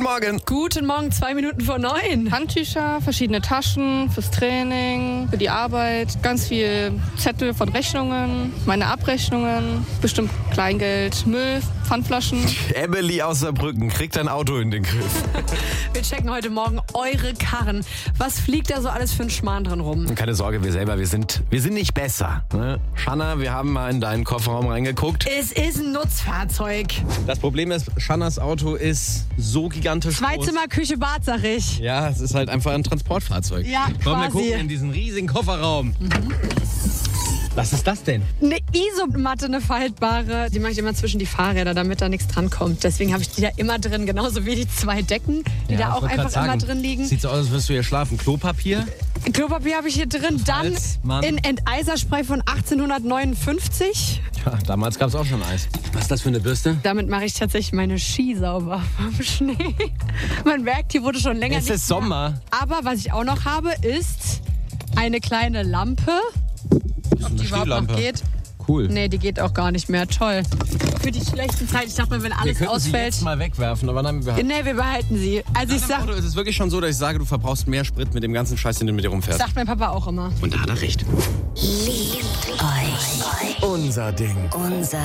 Guten Morgen. Guten Morgen, 2 Minuten vor 9. Handtücher, verschiedene Taschen fürs Training, für die Arbeit, ganz viel Zettel von Rechnungen, meine Abrechnungen, bestimmt Kleingeld, Müll, Pfandflaschen. Emily aus Saarbrücken kriegt ein Auto in den Griff. Wir checken heute Morgen eure Karren. Was fliegt da so alles für ein Schmarrn drin rum? Keine Sorge, wir sind nicht besser. Ne? Shanna, wir haben mal in deinen Kofferraum reingeguckt. Es ist ein Nutzfahrzeug. Das Problem ist, Shannas Auto ist so gigantisch groß. 2 Zimmer, Küche, Bad, sag ich. Ja, es ist halt einfach ein Transportfahrzeug. Ja, Komm, wir quasi. gucken in diesen riesigen Kofferraum. Was ist das denn? Eine Isomatte, eine faltbare. Die mache ich immer zwischen die Fahrräder, damit da nichts dran kommt. Deswegen habe ich die da immer drin, genauso wie die 2 Decken, die da auch einfach immer drin liegen. Sieht so aus, als würdest du hier schlafen. Klopapier? Klopapier habe ich hier drin. Dann Mann. in Enteiserspray von 1859. Ja, damals gab es auch schon Eis. Was ist das für eine Bürste? Damit mache ich tatsächlich meine Ski sauber vom Schnee. Man merkt, hier wurde schon länger Es ist Sommer. Aber was ich auch noch habe, ist eine kleine Lampe. Ob die überhaupt noch geht? Cool. Nee, die geht auch gar nicht mehr. Toll. Für die schlechten Zeiten. Ich dachte mir, wenn alles Sie ausfällt. jetzt mal wegwerfen, aber nein, wir behalten. Nee, wir behalten sie. Also ich Im sag, Auto ist es wirklich schon so, dass ich sage, du verbrauchst mehr Sprit mit dem ganzen Scheiß, den du mit dir rumfährst. sagt mein Papa auch immer. Und da hat er recht. Liebt euch. Unser Ding. Unser